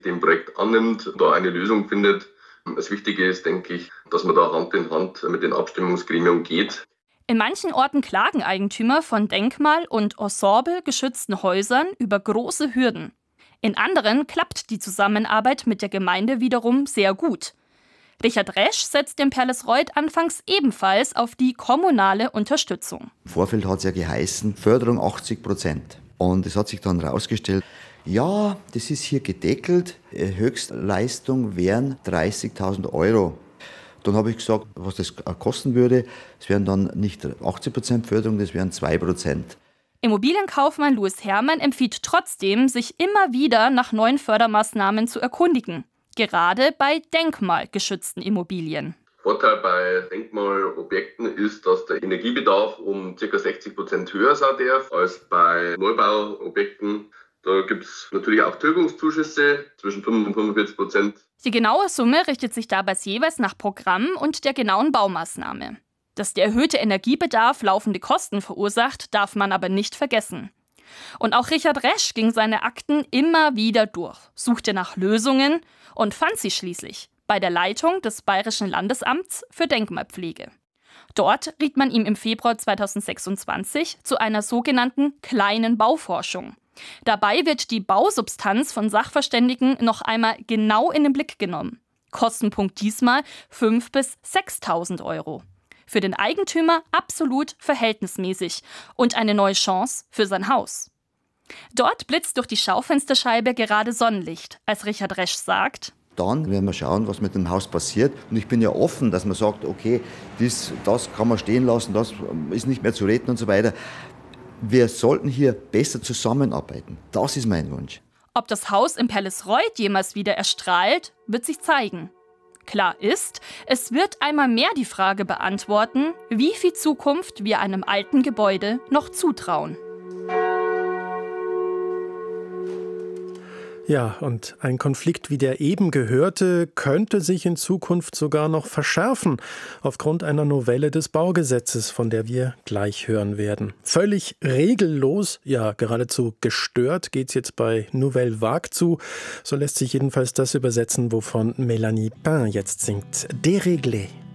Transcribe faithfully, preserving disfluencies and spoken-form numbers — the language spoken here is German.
dem Projekt annimmt, da eine Lösung findet. Das Wichtige ist, denke ich, dass man da Hand in Hand mit dem Abstimmungsgremium geht. In manchen Orten klagen Eigentümer von denkmal- und ensemblegeschützten Häusern über große Hürden. In anderen klappt die Zusammenarbeit mit der Gemeinde wiederum sehr gut. Richard Resch setzt in Perlesreuth anfangs ebenfalls auf die kommunale Unterstützung. Im Vorfeld hat es ja geheißen, Förderung achtzig Prozent. Und es hat sich dann herausgestellt, ja, das ist hier gedeckelt, Höchstleistung wären dreißigtausend Euro. Dann habe ich gesagt, was das kosten würde. Es wären dann nicht achtzig Prozent Förderung, das wären zwei Prozent. Immobilienkaufmann Louis Herrmann empfiehlt trotzdem, sich immer wieder nach neuen Fördermaßnahmen zu erkundigen. Gerade bei denkmalgeschützten Immobilien. Vorteil bei Denkmalobjekten ist, dass der Energiebedarf um ca. sechzig Prozent höher sein darf als bei Neubauobjekten. Da gibt es natürlich auch Tilgungszuschüsse zwischen fünf und fünfundvierzig Prozent. Die genaue Summe richtet sich dabei jeweils nach Programm und der genauen Baumaßnahme. Dass der erhöhte Energiebedarf laufende Kosten verursacht, darf man aber nicht vergessen. Und auch Richard Resch ging seine Akten immer wieder durch, suchte nach Lösungen und fand sie schließlich bei der Leitung des Bayerischen Landesamts für Denkmalpflege. Dort riet man ihm im Februar zweitausendsechsundzwanzig zu einer sogenannten kleinen Bauforschung. Dabei wird die Bausubstanz von Sachverständigen noch einmal genau in den Blick genommen. Kostenpunkt diesmal fünftausend bis sechstausend Euro. Für den Eigentümer absolut verhältnismäßig und eine neue Chance für sein Haus. Dort blitzt durch die Schaufensterscheibe gerade Sonnenlicht, als Richard Resch sagt: Dann werden wir schauen, was mit dem Haus passiert. Und ich bin ja offen, dass man sagt, okay, das, das kann man stehen lassen, das ist nicht mehr zu retten und so weiter. Wir sollten hier besser zusammenarbeiten. Das ist mein Wunsch. Ob das Haus in Perlesreuth jemals wieder erstrahlt, wird sich zeigen. Klar ist, es wird einmal mehr die Frage beantworten, wie viel Zukunft wir einem alten Gebäude noch zutrauen. Ja, und ein Konflikt wie der eben gehörte könnte sich in Zukunft sogar noch verschärfen, aufgrund einer Novelle des Baugesetzes, von der wir gleich hören werden. Völlig regellos, ja geradezu gestört, geht's jetzt bei Nouvelle Vague zu. So lässt sich jedenfalls das übersetzen, wovon Mélanie Pain jetzt singt. Déréglé.